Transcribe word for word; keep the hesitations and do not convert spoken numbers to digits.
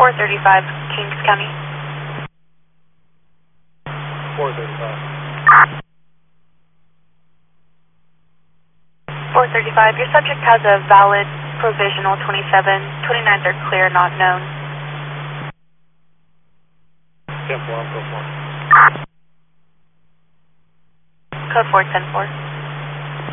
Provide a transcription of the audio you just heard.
four thirty-five, Kings County. four thirty-five. four thirty-five, your subject has a valid provisional twenty-seven, twenty-ninth are clear, not known. ten four, I'm code four. Code four ten four.